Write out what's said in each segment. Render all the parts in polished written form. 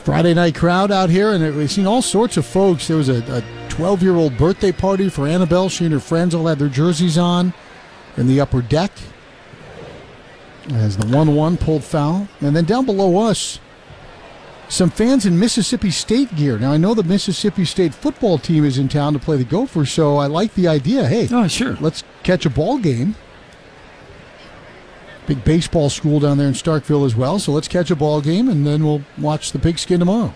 Friday night crowd out here, and we've seen all sorts of folks. There was a 12-year-old birthday party for Annabelle. She and her friends all had their jerseys on in the upper deck as the 1-1 pulled foul. And then down below us, some fans in Mississippi State gear. Now, I know the Mississippi State football team is in town to play the Gophers, so I like the idea. Hey, sure, let's catch a ball game. Big baseball school down there in Starkville as well, so let's catch a ball game, and then we'll watch the Pigskin tomorrow.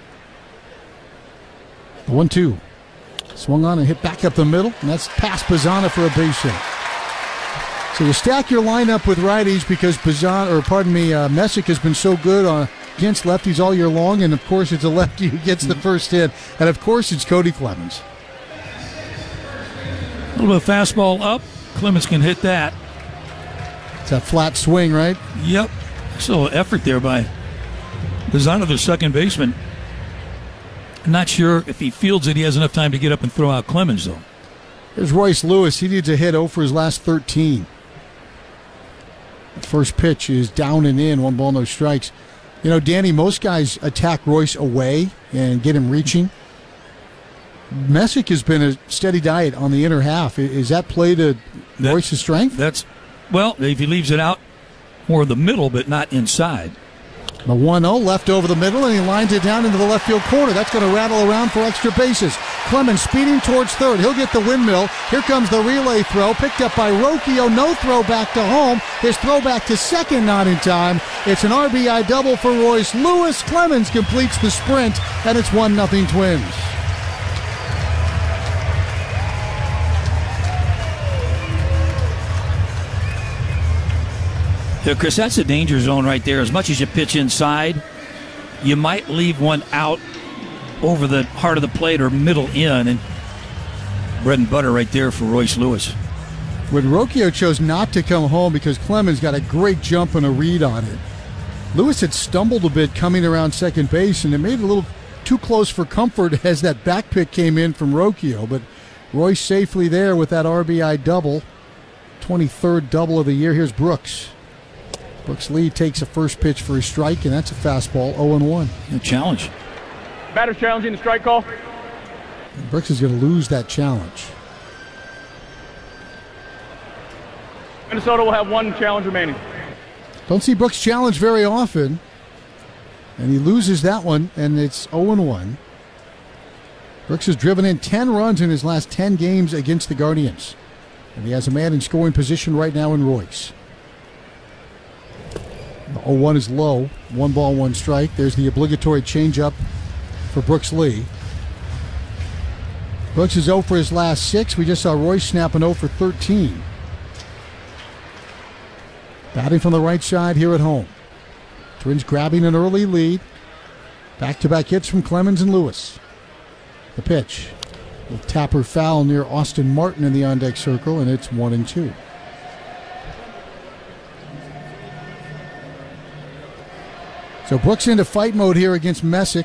The 1-2. Swung on and hit back up the middle, and that's past Pizzana for a base hit. So you stack your lineup with righties because Messick has been so good against lefties all year long, and of course it's a lefty who gets the first hit, and of course it's Cody Clemens. A little bit of fastball up. Clemens can hit that. It's that flat swing, right? Yep. So effort there by Pizzana, their second baseman. I'm not sure if he feels that he has enough time to get up and throw out Clemens, though. Here's Royce Lewis. He needs a hit 0 for his last 13. The first pitch is down and in, 1 ball, no strikes. You know, Danny, most guys attack Royce away and get him reaching. Messick has been a steady diet on the inner half. Is that play to Royce's strength? Well, if he leaves it out more of the middle, but not inside. The 1-0 left over the middle, and he lines it down into the left field corner. That's going to rattle around for extra bases. Clemens speeding towards third. He'll get the windmill. Here comes the relay throw, picked up by Rocchio. No throw back to home. His throw back to second, not in time. It's an RBI double for Royce Lewis. Clemens completes the sprint, and it's 1-0 Twins. Yeah, Chris, that's a danger zone right there. As much as you pitch inside, you might leave one out over the heart of the plate or middle in, and bread and butter right there for Royce Lewis. When Rocchio chose not to come home because Clemens got a great jump and a read on it, Lewis had stumbled a bit coming around second base, and it made it a little too close for comfort as that back pick came in from Rocchio. But Royce safely there with that RBI double, 23rd double of the year. Here's Brooks. Brooks Lee takes a first pitch for his strike, and that's a fastball, 0-1. A challenge. Batter's challenging the strike call. And Brooks is going to lose that challenge. Minnesota will have 1 challenge remaining. Don't see Brooks challenge very often, and he loses that one, and it's 0-1. Brooks has driven in 10 runs in his last 10 games against the Guardians, and he has a man in scoring position right now in Royce. The 0-1 is low. 1 ball, 1 strike. There's the obligatory changeup for Brooks Lee. Brooks is 0 for his last 6. We just saw Royce snap an 0 for 13. Batting from the right side here at home. Twins grabbing an early lead. Back-to-back hits from Clemens and Lewis. The pitch. A tapper foul near Austin Martin in the on-deck circle, and it's 1-2. So Brooks into fight mode here against Messick.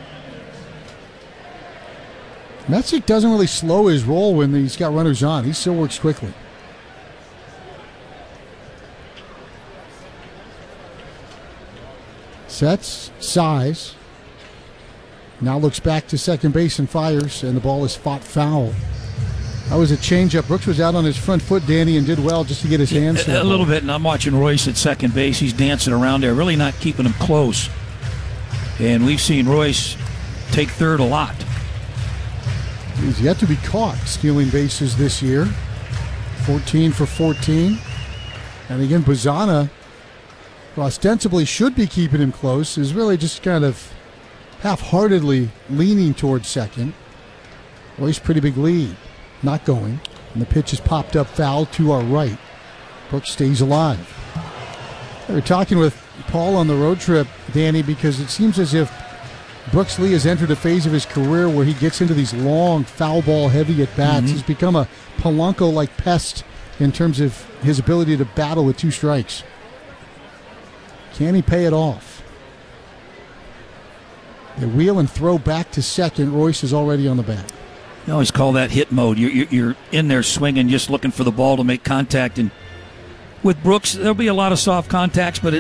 Messick doesn't really slow his roll when he's got runners on. He still works quickly. Sets, size. Now looks back to second base and fires, and the ball is fought foul. That was a changeup. Brooks was out on his front foot, Danny, and did well just to get his hands to a little bit, and I'm watching Royce at second base. He's dancing around there, really not keeping him close. And we've seen Royce take third a lot. He's yet to be caught stealing bases this year. 14 for 14. And again, Pizzana, who ostensibly should be keeping him close, is really just kind of half-heartedly leaning towards second. Royce, pretty big lead. Not going. And the pitch is popped up foul to our right. Brooks stays alive. We were talking with Paul on the road trip, Danny, because it seems as if Brooks Lee has entered a phase of his career where he gets into these long, foul ball heavy at-bats. Mm-hmm. He's become a Polanco-like pest in terms of his ability to battle with 2 strikes. Can he pay it off? They wheel and throw back to second. Royce is already on the bat. You always call that hit mode. You're in there swinging, just looking for the ball to make contact. And with Brooks, there'll be a lot of soft contacts, but